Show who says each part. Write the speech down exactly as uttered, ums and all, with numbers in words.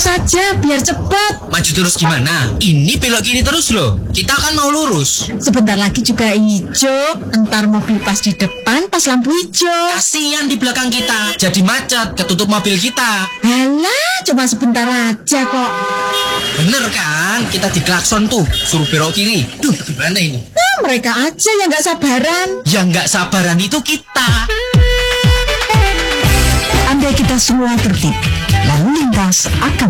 Speaker 1: terus aja biar cepet.
Speaker 2: Maju terus gimana? Ini belok kiri terus loh. Kita kan mau lurus.
Speaker 1: Sebentar lagi juga hijau. Ntar mobil pas di depan pas lampu hijau.
Speaker 2: Kasihan di belakang kita. Jadi macet, ketutup mobil kita.
Speaker 1: Alah, cuma sebentar aja kok.
Speaker 2: Bener kan? Kita diklakson tuh, suruh belok kiri. Duh, gimana ini?
Speaker 1: Nah, mereka aja yang nggak sabaran.
Speaker 2: Yang nggak sabaran itu kita.
Speaker 3: Andai kita semua tertib, lalu lintas akan